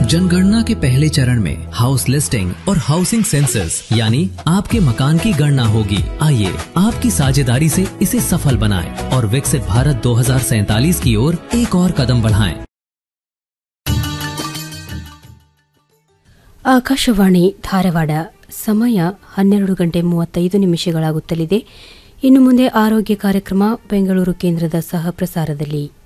जनगणना के पहले चरण में हाउस लिस्टिंग और हाउसिंग सेंसस यानी आपके मकान की गणना होगी। आइए आपकी साझेदारी से इसे सफल बनाएं और विकसित भारत 2047 की ओर एक और कदम बढ़ाएं। ಆಕಾಶವಾಣಿ ಧಾರವಾಡ ಸಮಯ 12:35 ಇನ್ನು ಮುಂದೆ ಆರೋಗ್ಯ ಕಾರ್ಯಕ್ರಮ ಬೆಂಗಳೂರು ಕೇಂದ್ರದ ಸಹ ಪ್ರಸಾರದಲ್ಲಿ.